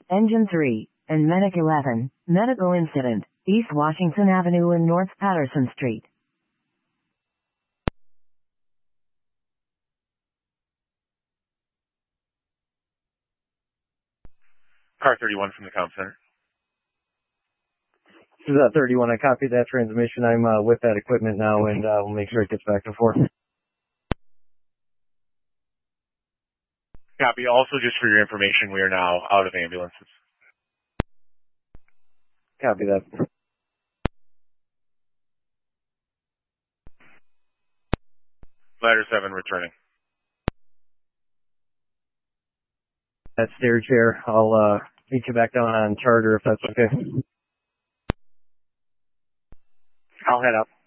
Engine 3, and Medic 11, medical incident, East Washington Avenue and North Patterson Street. Car 31 from the comm center. This is 31. I copied that transmission. I'm with that equipment now, and we'll make sure it gets back and forth. Copy. Also, just for your information, we are now out of ambulances. Copy that. Ladder 7 returning. That stair chair. I'll meet you back down on charter if that's okay. I'll head up.